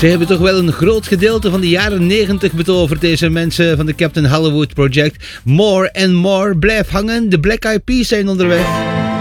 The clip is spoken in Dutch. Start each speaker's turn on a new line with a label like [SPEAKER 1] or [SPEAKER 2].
[SPEAKER 1] Ze hebben toch wel een groot gedeelte van de jaren 90 betoverd, deze mensen van de Captain Hollywood Project. More and More, blijf hangen, de Black Eyed Peas zijn onderweg.